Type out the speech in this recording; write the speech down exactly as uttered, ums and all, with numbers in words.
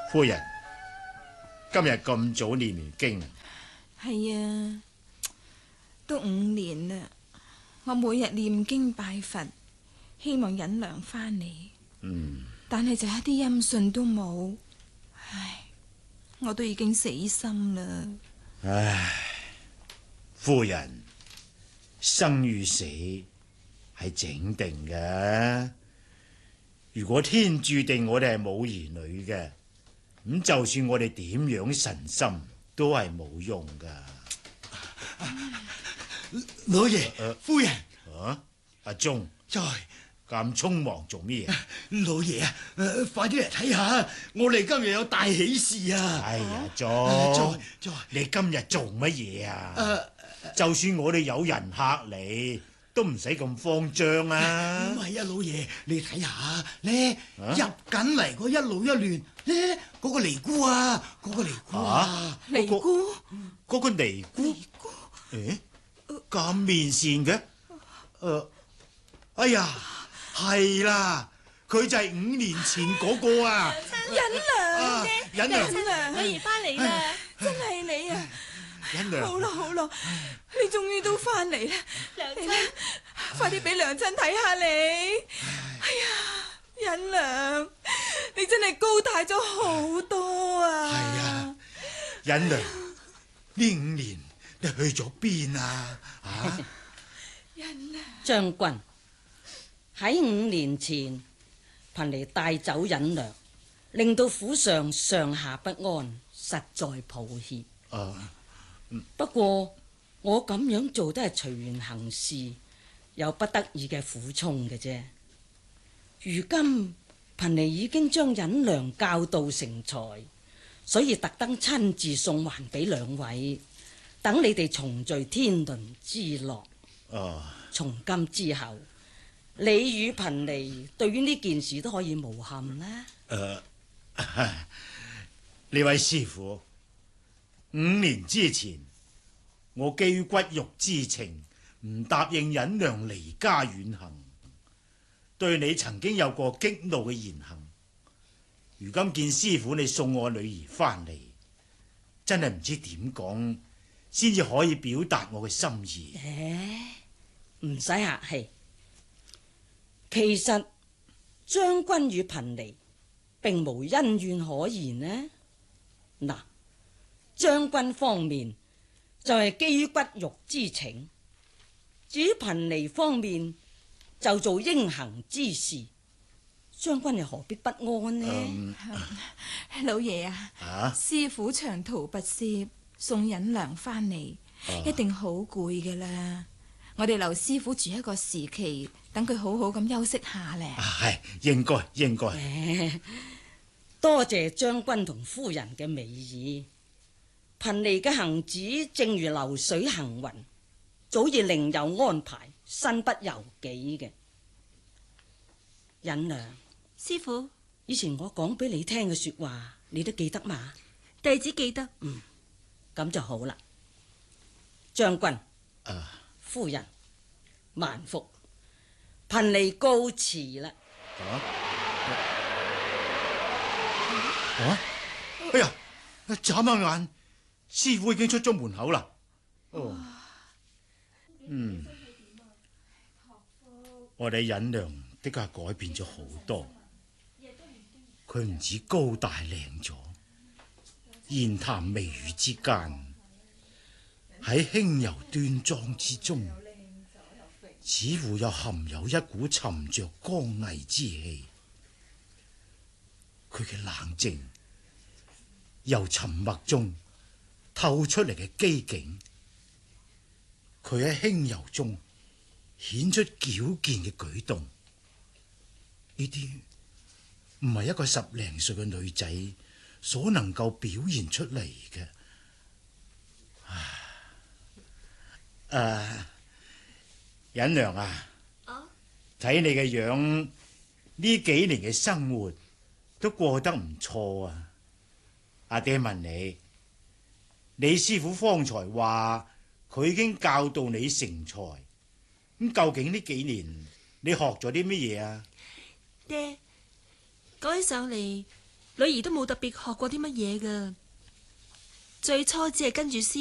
夫人，今日咁早念完經啊？ 係啊，都五年啦。我每日念經拜佛，希望忍娘翻嚟。 嗯， 但係就一啲音訊都冇。唉，我都已經死心啦。 唉，夫人，生與死係整定嘅。如果天注定我哋係冇兒女嘅，咁就算我哋點樣神心都係冇用噶。 老爺、 呃、 夫人， 啊，阿忠， 在咁匆忙做咩嘢？ 老爺啊，呃、快啲嚟睇下，我哋今日有大喜事啊！ 哎呀，忠、 呃，在在， 你今日做乜嘢啊？ 呃、 就算我哋有人客嚟，都唔使咁慌張啊！ 唔係啊，老爺，你睇下咧， 啊、 入緊嚟嗰一路一亂咧，嗰、嗰個尼姑啊，嗰、嗰個尼姑啊， 尼姑， 嗰個尼姑， 尼姑， 誒，咁面善嘅，誒、呃，哎呀，係啦，佢就係五年前嗰個啊， 忍娘嘅， 忍娘， 忍娘， 女兒翻嚟啦， 真係你啊！ 忍娘， 好啦好啦，你終於都翻嚟啦， 娘親， 快啲俾娘親睇下你。哎呀，忍娘，你真係高大咗好多啊！ 係啊，忍娘，呢五年你去咗邊啊？啊， 忍娘， 將軍喺五年前貧尼帶走忍娘，令到府上上下不安，實在抱歉。 啊。 不過我咁樣做都係隨緣行事，有不得已嘅苦衷嘅啫。如今貧尼已經將忍娘教導成才，所以特登親自送還俾兩位，等你哋重聚天倫之樂。 哦， 從今之後，你與貧尼對於呢件事都可以無憾啦。 誒、呃，呢位師傅。五年之前，我基於骨肉之情，唔答應忍娘離家遠行，對你曾經有過激怒嘅言行。如今見師傅你送我女兒翻嚟，真係唔知點講，先至可以表達我嘅心意。 誒，唔使客氣。其實將軍與貧尼並無恩怨可言呢。嗱。將軍方面就係基於骨肉之情，至於貧尼方面就做應行之事，將軍又何必不安呢？ 嗯、 老爺啊， 啊師傅長途跋涉送忍娘翻嚟， 啊、 一定好攰噶啦。我哋留師傅住一個時期，等佢好好咁休息下咧。 係應該應該。 誒，多謝將軍同夫人嘅美意。貧尼嘅行止正如流水行雲，早已另有安排，身不由己嘅。忍娘， 師傅， 以前我講俾你聽嘅說話，你都記得嘛？ 弟子記得。 嗯，咁就好啦。將軍， 啊， 夫人，萬福，貧尼告辭啦。 啊？啊？哎呀，眨下眼。師傅已經出咗門口啦。哦，嗯，我哋忍娘的確係改變咗好多。佢唔止高大靚咗，言談微語之間，喺輕柔端莊之中，似乎又含有一股沉着剛毅之氣。佢嘅冷靜，由沉默中透出嚟嘅機警，佢喺輕柔中顯出矯健嘅舉動，呢啲唔係一個十零歲嘅女仔所能夠表現出嚟嘅。啊，忍娘啊，睇你嘅樣，呢幾年嘅生活都過得唔錯啊。阿爹問你，你師傅方才話佢已經教導你成才，咁究竟呢幾年你學咗啲乜嘢啊？ 爹，講起上嚟， 女兒都冇特別學過啲乜嘢噶，最初只係跟住師